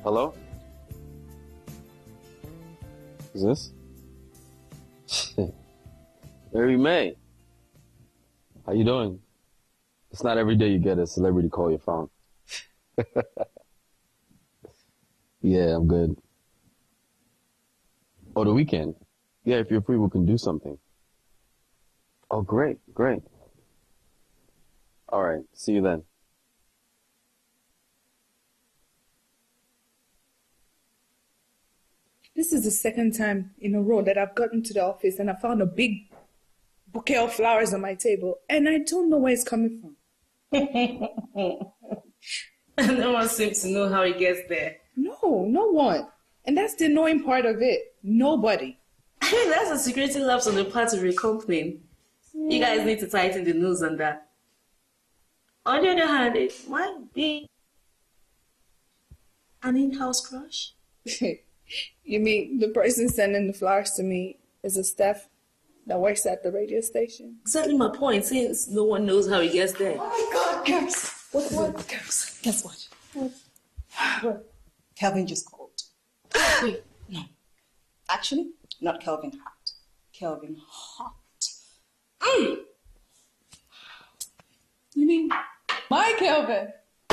Hello? Is this? Mary May. How you doing? It's not every day you get a celebrity call your phone. Yeah, I'm good. Oh, the weekend? Yeah, if you're free, we can do something. Oh, great, great. All right, see you then. This is the second time in a row that I've gotten to the office and I found a big bouquet of flowers on my table, and I don't know where it's coming from. No one seems to know how it gets there. No, no one. And that's the annoying part of it. Nobody. I mean, that's a security lapse on the part of your company. You guys need to tighten the nose on that. On the other hand, it might be an in-house crush. You mean the person sending the flowers to me is a staff that works at the radio station? Exactly my point, since no one knows how it gets there. Oh my God, girls. What? Girls, guess what? What? Kelvin just called. Wait. No. Actually, not Kelvin Hart. Kelvin Hart. You mean my Kelvin?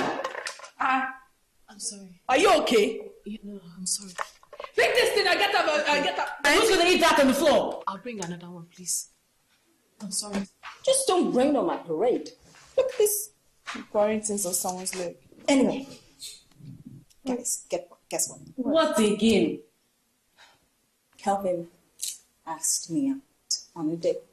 I'm sorry. Are you okay? Yeah, no, I'm sorry. Pick this thing, I get up. Who's gonna eat that on the floor? I'll bring another one, please. I'm sorry. Just don't rain on my parade. Look at this. Pouring things on someone's leg. Anyway, guys, guess what? What again? Kelvin asked me out on a date.